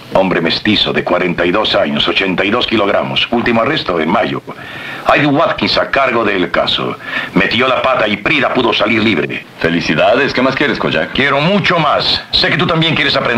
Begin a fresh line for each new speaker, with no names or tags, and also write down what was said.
Hombre mestizo de 42 años, 82 kilogramos. Último arresto en mayo. Heidi Watkins a cargo del caso. Metió la pata y Prida pudo salir libre.
Felicidades. ¿Qué más quieres, Kojak?
Quiero mucho más. Sé que tú también quieres aprender.